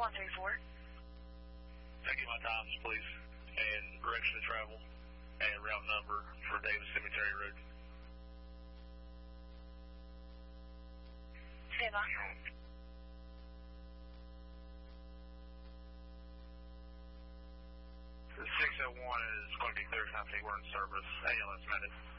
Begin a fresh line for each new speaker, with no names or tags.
134.
Take my times, please, and direction of travel, and route number for Davis Cemetery Road.
Stand by.
601 is going to be clear company. We're in service. ALS Medic.